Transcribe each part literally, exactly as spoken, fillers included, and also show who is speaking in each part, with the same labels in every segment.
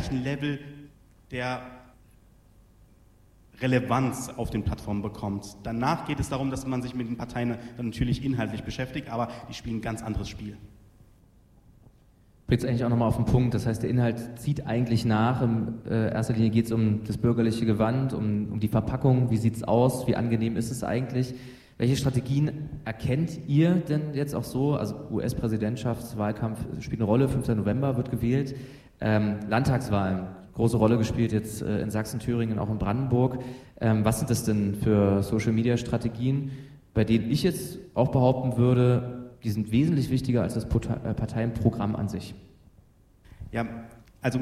Speaker 1: gleichen Level der Relevanz auf den Plattformen bekommt. Danach geht es darum, dass man sich mit den Parteien dann natürlich inhaltlich beschäftigt, aber die spielen ein ganz anderes Spiel.
Speaker 2: Bringt es eigentlich auch nochmal auf den Punkt, das heißt, der Inhalt zieht eigentlich nach. In äh, erster Linie geht es um das bürgerliche Gewand, um, um die Verpackung, wie sieht es aus, wie angenehm ist es eigentlich. Welche Strategien erkennt ihr denn jetzt auch so? Also U S-Präsidentschaftswahlkampf spielt eine Rolle, fünfter November wird gewählt. Ähm, Landtagswahlen, große Rolle gespielt jetzt äh, in Sachsen, Thüringen, auch in Brandenburg. Ähm, was sind das denn für Social-Media-Strategien, bei denen ich jetzt auch behaupten würde, die sind wesentlich wichtiger als das Parteienprogramm an sich?
Speaker 1: Ja, also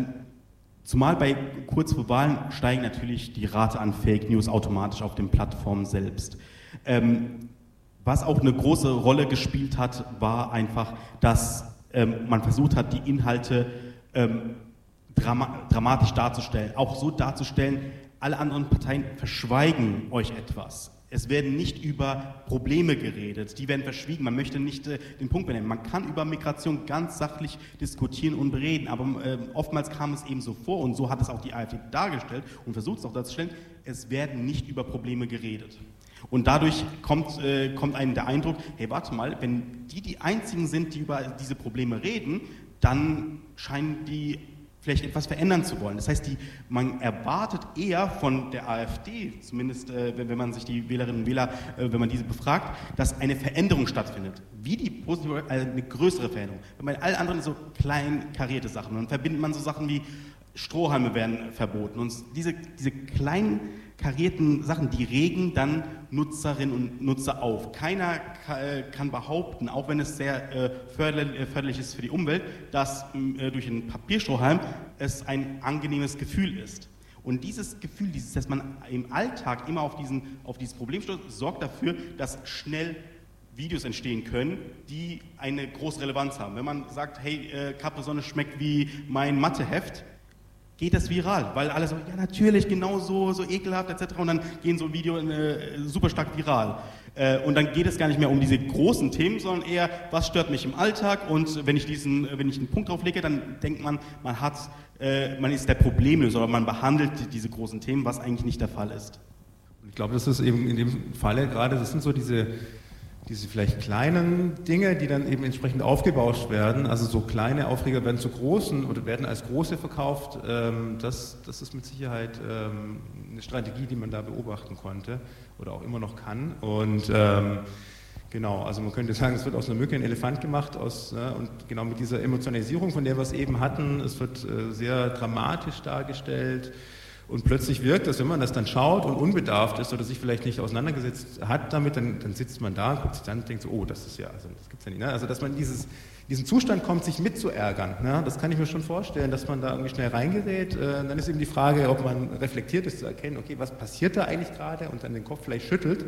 Speaker 1: zumal bei kurz vor Wahlen steigen natürlich die Rate an Fake News automatisch auf den Plattformen selbst. Ähm, was auch eine große Rolle gespielt hat, war einfach, dass ähm, man versucht hat, die Inhalte ähm, drama dramatisch darzustellen. Auch so darzustellen, alle anderen Parteien verschweigen euch etwas. Es werden nicht über Probleme geredet, die werden verschwiegen. Man möchte nicht äh, den Punkt benennen. Man kann über Migration ganz sachlich diskutieren und reden, aber äh, oftmals kam es eben so vor, und so hat es auch die AfD dargestellt und versucht es auch darzustellen, es werden nicht über Probleme geredet. Und dadurch kommt, äh, kommt einem der Eindruck, hey, warte mal, wenn die die Einzigen sind, die über diese Probleme reden, dann scheinen die vielleicht etwas verändern zu wollen. Das heißt, die, man erwartet eher von der AfD, zumindest äh, wenn, wenn man sich die Wählerinnen und Wähler, äh, wenn man diese befragt, dass eine Veränderung stattfindet. Wie die positive, also eine größere Veränderung. Bei allen anderen so klein karierte Sachen. Dann verbindet man so Sachen wie Strohhalme werden verboten. Und diese, diese kleinen karierten Sachen, die regen dann Nutzerinnen und Nutzer auf. Keiner kann behaupten, auch wenn es sehr äh, förderlich ist für die Umwelt, dass äh, durch einen Papierstrohhalm es ein angenehmes Gefühl ist. Und dieses Gefühl, dieses, dass man im Alltag immer auf, diesen, auf dieses Problem stößt, sorgt dafür, dass schnell Videos entstehen können, die eine große Relevanz haben. Wenn man sagt, hey, äh, Capri-Sonne schmeckt wie mein Matheheft, geht das viral, weil alle so, ja natürlich, genau so, so ekelhaft et cetera. Und dann gehen so Videos äh, super stark viral. Äh, und dann geht es gar nicht mehr um diese großen Themen, sondern eher, was stört mich im Alltag? Und wenn ich diesen, wenn ich einen Punkt drauf lege, dann denkt man, man hat, äh, man ist der Problemlöser, oder man behandelt diese großen Themen, was eigentlich nicht der Fall ist.
Speaker 3: Ich glaube, das ist eben in dem Falle gerade, das sind so diese diese vielleicht kleinen Dinge, die dann eben entsprechend aufgebauscht werden, also so kleine Aufreger werden zu großen oder werden als große verkauft, ähm, das, das ist mit Sicherheit ähm, eine Strategie, die man da beobachten konnte oder auch immer noch kann. Und ähm, genau, also man könnte sagen, es wird aus einer Mücke ein Elefant gemacht, aus, äh, und genau mit dieser Emotionalisierung, von der wir es eben hatten, es wird äh, sehr dramatisch dargestellt. Und plötzlich wirkt das, wenn man das dann schaut und unbedarft ist oder sich vielleicht nicht auseinandergesetzt hat damit, dann, dann sitzt man da und guckt sich dann und denkt so, oh, das ist ja, also das gibt's ja nicht. Ne? Also dass man in dieses, diesen Zustand kommt, sich mitzuärgern, ne? Das kann ich mir schon vorstellen, dass man da irgendwie schnell reingerät. Äh, dann ist eben die Frage, ob man reflektiert ist, zu erkennen, okay, was passiert da eigentlich gerade, und dann den Kopf vielleicht schüttelt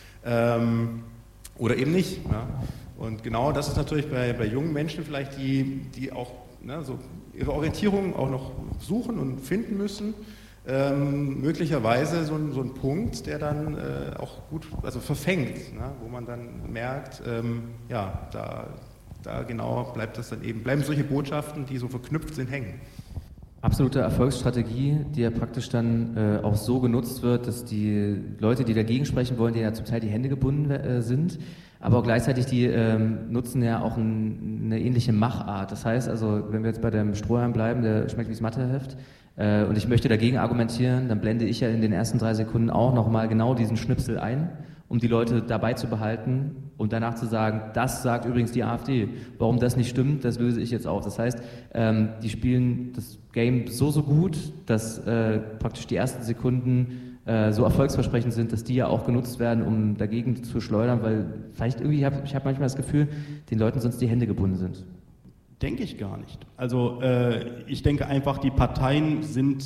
Speaker 3: ähm, oder eben nicht. Ne? Und genau das ist natürlich bei, bei jungen Menschen vielleicht, die, die auch ne, so ihre Orientierung auch noch suchen und finden müssen. Ähm, möglicherweise so ein, so ein Punkt, der dann äh, auch gut, also verfängt, ne? Wo man dann merkt, ähm, ja, da, da genau bleibt das dann eben, bleiben solche Botschaften, die so verknüpft sind, hängen.
Speaker 2: Absolute Erfolgsstrategie, die ja praktisch dann äh, auch so genutzt wird, dass die Leute, die dagegen sprechen wollen, denen ja zum Teil die Hände gebunden äh, sind, aber auch gleichzeitig die ähm, nutzen ja auch ein, eine ähnliche Machart. Das heißt also, wenn wir jetzt bei dem Strohhalm bleiben, der schmeckt wie das Matheheft, äh, und ich möchte dagegen argumentieren, dann blende ich ja in den ersten drei Sekunden auch nochmal genau diesen Schnipsel ein, um die Leute dabei zu behalten und danach zu sagen, das sagt übrigens die AfD. Warum das nicht stimmt, das löse ich jetzt auf. Das heißt, ähm, die spielen das Game so, so gut, dass äh, praktisch die ersten Sekunden äh, so erfolgsversprechend sind, dass die ja auch genutzt werden, um dagegen zu schleudern, weil vielleicht irgendwie, hab, ich habe manchmal das Gefühl, den Leuten sonst die Hände gebunden sind.
Speaker 1: Denke ich gar nicht. Also äh, ich denke einfach, die Parteien sind...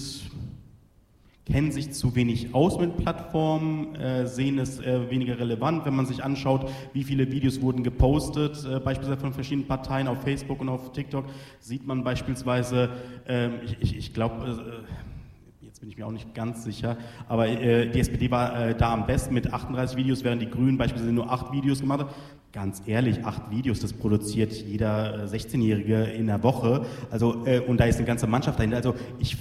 Speaker 1: kennen sich zu wenig aus mit Plattformen, äh, sehen es äh, weniger relevant, wenn man sich anschaut, wie viele Videos wurden gepostet, äh, beispielsweise von verschiedenen Parteien auf Facebook und auf TikTok, sieht man beispielsweise, äh, ich, ich, ich glaube, äh, jetzt bin ich mir auch nicht ganz sicher, aber äh, die S P D war äh, da am besten mit achtunddreißig Videos, während die Grünen beispielsweise nur acht Videos gemacht haben. Ganz ehrlich, acht Videos, das produziert jeder sechzehnjährige in der Woche, also, äh, und da ist eine ganze Mannschaft dahinter, also ich